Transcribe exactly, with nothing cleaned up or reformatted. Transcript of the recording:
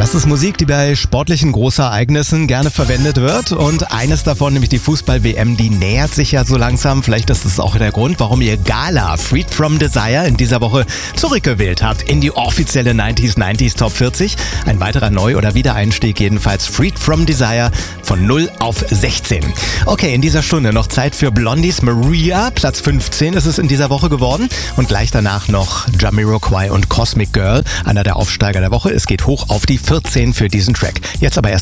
Das ist Musik, die bei sportlichen Großereignissen gerne verwendet wird. Und eines davon, nämlich die Fußball-W M, die nähert sich ja so langsam. Vielleicht ist das auch der Grund, warum ihr Gala Freed From Desire in dieser Woche zurückgewählt habt in die offizielle neunziger neunzig Top vierzig. Ein weiterer Neu- oder Wiedereinstieg jedenfalls. Freed From Desire von null auf sechzehn. Okay, in dieser Stunde noch Zeit für Blondies Maria. Platz fünfzehn ist es in dieser Woche geworden. Und gleich danach noch Jamiroquai und Cosmic Girl, einer der Aufsteiger der Woche. Es geht hoch auf die vierzehn für diesen Track. Jetzt aber erst